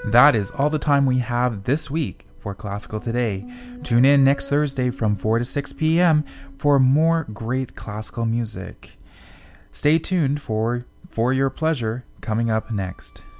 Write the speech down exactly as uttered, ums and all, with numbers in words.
That is all the time we have this week for Classical Today. Tune in next Thursday from four to six p.m. for more great classical music. Stay tuned for For Your Pleasure coming up next.